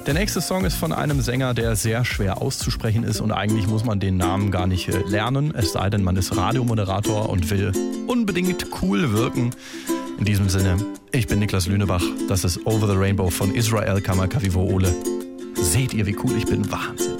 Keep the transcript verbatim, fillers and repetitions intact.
Der nächste Song ist von einem Sänger, der sehr schwer auszusprechen ist und eigentlich muss man den Namen gar nicht lernen, es sei denn, man ist Radiomoderator und will unbedingt cool wirken. In diesem Sinne, ich bin Niklas Lünebach, das ist Over the Rainbow von Israel Kamakawiwo'ole. Seht ihr, wie cool ich bin? Wahnsinn.